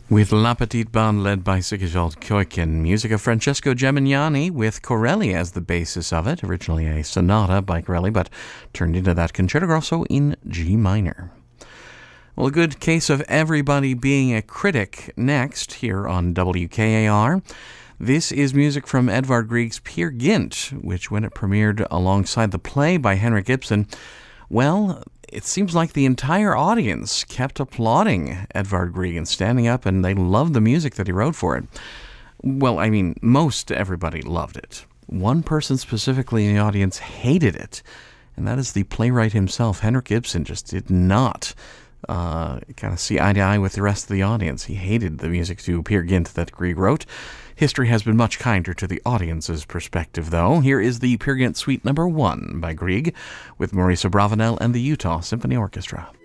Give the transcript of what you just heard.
With La Petite Bande led by Sigurd Keuken, music of Francesco Gemignani with Corelli as the basis of it, originally a sonata by Corelli, but turned into that concerto grosso in G minor. Well, a good case of everybody being a critic next here on WKAR. This is music from Edvard Grieg's Peer Gynt, which when it premiered alongside the play by Henrik Ibsen, well, it seems like the entire audience kept applauding Edvard Grieg and standing up, and they loved the music that he wrote for it. Well, I mean, most everybody loved it. One person specifically in the audience hated it, and that is the playwright himself. Henrik Ibsen just did not kind of see eye to eye with the rest of the audience. He hated the music to Peer Gynt that Grieg wrote. History has been much kinder to the audience's perspective, though. Here is the Peer Gynt Suite No. 1 by Grieg with Maurice Abravanel and the Utah Symphony Orchestra.